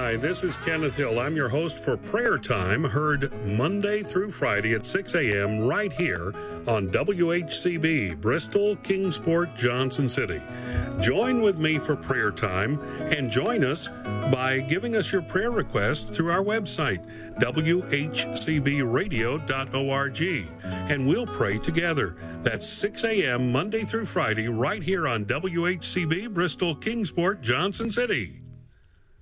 Hi, this is Kenneth Hill. I'm your host for Prayer Time, heard Monday through Friday at 6 a.m. right here on WHCB, Bristol, Kingsport, Johnson City. Join with me for Prayer Time and join us by giving us your prayer requests through our website, whcbradio.org, and we'll pray together. That's 6 a.m. Monday through Friday right here on WHCB, Bristol, Kingsport, Johnson City.